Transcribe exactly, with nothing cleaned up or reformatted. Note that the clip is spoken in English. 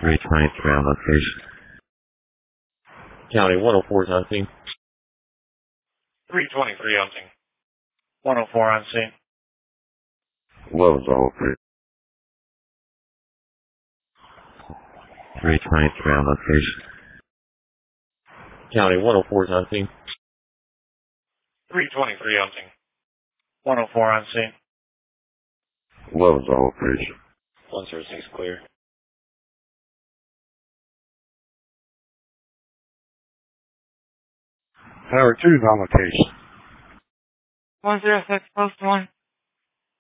three twenty-three on location. County one oh four is on scene. three twenty-three on scene. one oh four on scene. Lowe's all three. three twenty-three on location. County one oh four is on scene. three twenty-three on scene. one oh four on scene. Lowe's all three. one zero six clear. Tower two is on location. one zero six, post one.